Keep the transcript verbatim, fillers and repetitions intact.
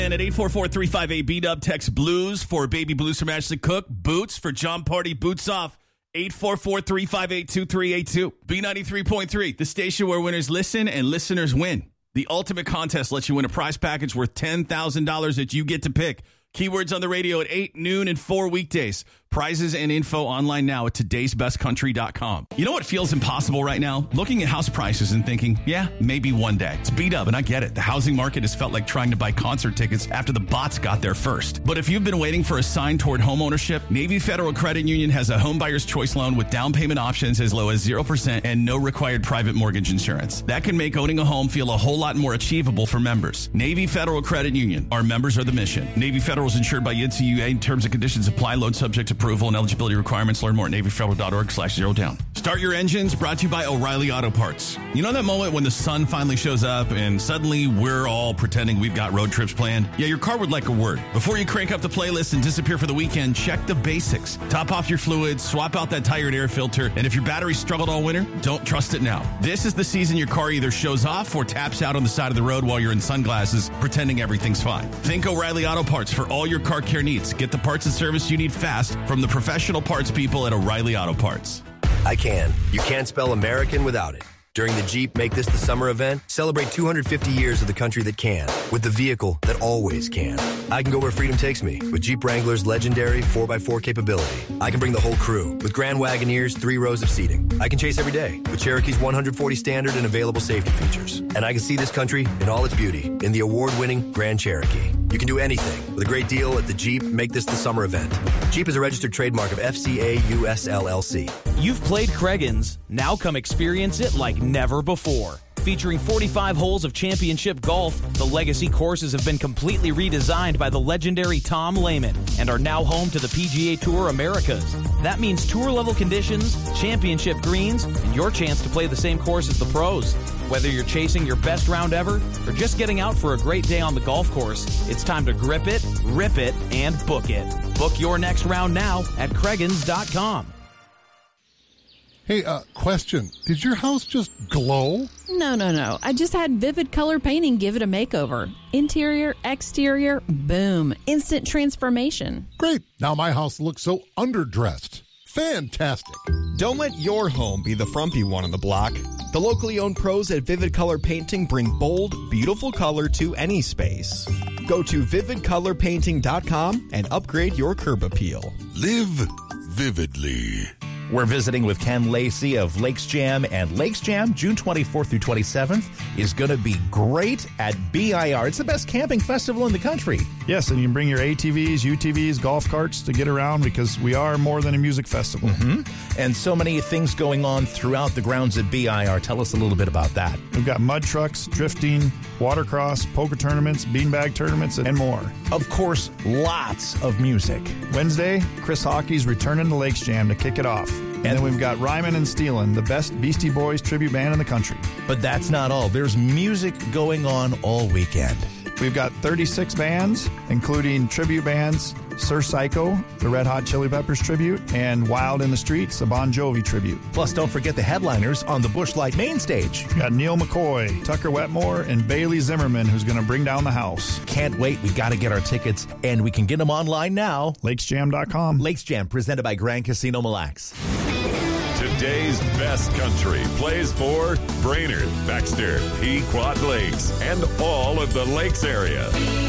And at eight four four, three five eight, B W, text blues for baby blues from Ashley Cook. Boots for John Party. Boots off. eight four four, three five eight, two three eight two. B ninety-three point three, the station where winners listen and listeners win. The ultimate contest lets you win a prize package worth ten thousand dollars that you get to pick. Keywords on the radio at eight, noon, and four weekdays. Prizes and info online now at todays best country dot com. You know what feels impossible right now? Looking at house prices and thinking, yeah, maybe one day. It's beat up, and I get it. The housing market has felt like trying to buy concert tickets after the bots got there first. But if you've been waiting for a sign toward homeownership, Navy Federal Credit Union has a home buyer's choice loan with down payment options as low as zero percent and no required private mortgage insurance. That can make owning a home feel a whole lot more achievable for members. Navy Federal Credit Union. Our members are the mission. Navy Federal is insured by N C U A. Terms and conditions apply. Loan subject to approval and eligibility requirements. Learn more at navy federal dot org slash zero down. Start your engines, brought to you by O'Reilly Auto Parts. You know that moment when the sun finally shows up and suddenly we're all pretending we've got road trips planned? Yeah, your car would like a word. Before you crank up the playlist and disappear for the weekend, check the basics. Top off your fluids, swap out that tired air filter, and if your battery struggled all winter, don't trust it now. This is the season your car either shows off or taps out on the side of the road while you're in sunglasses, pretending everything's fine. Think O'Reilly Auto Parts for all your car care needs. Get the parts and service you need fast from the professional parts people at O'Reilly Auto Parts. I can. You can't spell American without it. During the Jeep Make This the Summer event, celebrate two hundred fifty years of the country that can, with the vehicle that always can. I can go where freedom takes me with Jeep Wrangler's legendary four by four capability. I can bring the whole crew with Grand Wagoneer's three rows of seating. I can chase every day with Cherokee's one hundred forty standard and available safety features. And I can see this country in all its beauty in the award-winning Grand Cherokee. You can do anything with a great deal at the Jeep Make This the Summer event. Jeep is a registered trademark of F C A U S L L C. You've played Creggins. Now come experience it like never before. Featuring forty-five holes of championship golf, the Legacy courses have been completely redesigned by the legendary Tom Lehman and are now home to the P G A Tour Americas. That means tour-level conditions, championship greens, and your chance to play the same course as the pros. Whether you're chasing your best round ever or just getting out for a great day on the golf course, it's time to grip it, rip it, and book it. Book your next round now at Creggins dot com. Hey, uh, question. Did your house just glow? No, no, no. I just had Vivid Color Painting give it a makeover. Interior, exterior, boom. Instant transformation. Great. Now my house looks so underdressed. Fantastic. Don't let your home be the frumpy one on the block. The locally owned pros at Vivid Color Painting bring bold, beautiful color to any space. Go to vivid color painting dot com and upgrade your curb appeal. Live vividly. We're visiting with Ken Lacey of Lakes Jam, and Lakes Jam, June twenty-fourth through twenty-seventh, is going to be great at B I R. It's the best camping festival in the country. Yes, and you can bring your A T Vs, U T Vs, golf carts to get around because we are more than a music festival. Mm-hmm. And so many things going on throughout the grounds at B I R. Tell us a little bit about that. We've got mud trucks, drifting, watercross, poker tournaments, beanbag tournaments, and more. Of course, lots of music. Wednesday, Chris Hockey's returning to Lakes Jam to kick it off. And, and then we've got Ryman and Steelin, the best Beastie Boys tribute band in the country. But that's not all. There's music going on all weekend. We've got thirty-six bands, including tribute bands, Sir Psycho, the Red Hot Chili Peppers tribute, and Wild in the Streets, a Bon Jovi tribute. Plus, don't forget the headliners on the Busch Light main stage. We've got Neil McCoy, Tucker Wetmore, and Bailey Zimmerman, who's going to bring down the house. Can't wait. We got to get our tickets, and we can get them online now. lakes jam dot com. Lakes Jam, presented by Grand Casino Mille Lacs. Today's best country plays for Brainerd, Baxter, Pequot Lakes, and all of the Lakes area.